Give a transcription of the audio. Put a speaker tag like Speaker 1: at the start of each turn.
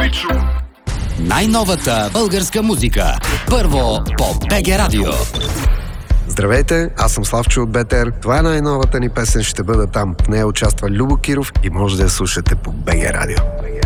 Speaker 1: Славчо.
Speaker 2: Най-новата българска музика. Първо по БГ Радио.
Speaker 3: Здравейте, аз съм Славчо от БТР. Това е най-новата ни песен, ще бъда там. В нея участва Любо Киров и може да я слушате по БГ Радио.